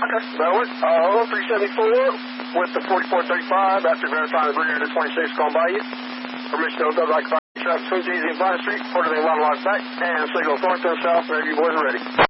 Okay. That works. 0374 with the 4435 after verifying the rear of the 26 going by you. Permission to go like traffic between Easy and Vine Street, quarter lane line lock back, and signal Thornton south whenever you boys are ready.